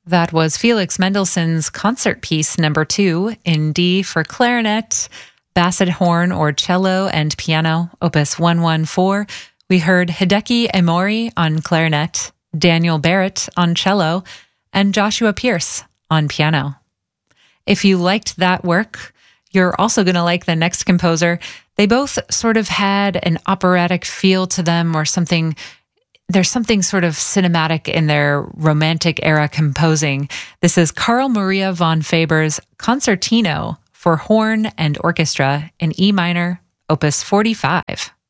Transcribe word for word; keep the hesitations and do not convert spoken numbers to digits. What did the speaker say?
That was Felix Mendelssohn's Concert Piece Number Two in D for clarinet, basset horn or cello, and piano, Opus one fourteen. We heard Hideki Emori on clarinet, Daniel Barrett on cello, and Joshua Pierce on piano. If you liked that work, you're also going to like the next composer. They both sort of had an operatic feel to them, or something. There's something sort of cinematic in their romantic era composing. This is Carl Maria von Faber's Concertino for horn and orchestra in E minor, Opus forty-five.